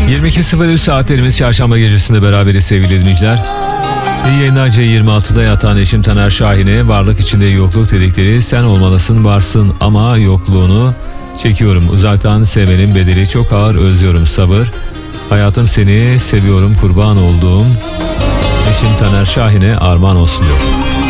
22.03 saatlerimiz çarşamba gecesinde beraberiz sevgili dinleyiciler. İyi yayınlar. C26'da yatan eşim Taner Şahin'e varlık içinde yokluk dedikleri sen olmalısın varsın ama yokluğunu çekiyorum. Uzaktan sevmenin bedeli çok ağır, özlüyorum sabır. Hayatım seni seviyorum kurban olduğum eşim Taner Şahin'e armağan olsun diyor.